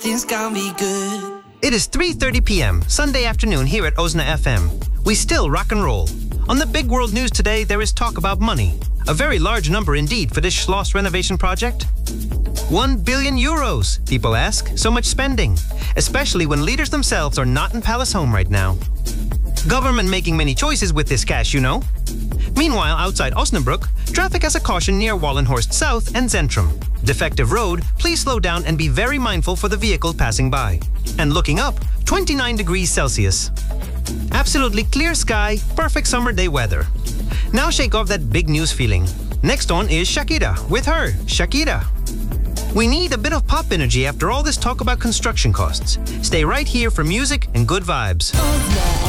Things can be good. It is 3:30 p.m. Sunday afternoon here at Osna FM. We still rock and roll. On the big world news today, there is talk about money. A very large number indeed for this Schloss renovation project. 1 billion euros, people ask. So much spending. Especially when leaders themselves are not in Palace Home right now. Government making many choices with this cash, you know. Meanwhile, outside Osnabrück, traffic has a caution near Wallenhorst South and Zentrum. Defective road, please slow down and be very mindful for the vehicle passing by. And looking up, 29 degrees Celsius. Absolutely clear sky, perfect summer day weather. Now shake off that big news feeling. Next on is Shakira, with her, Shakira. We need a bit of pop energy after all this talk about construction costs. Stay right here for music and good vibes.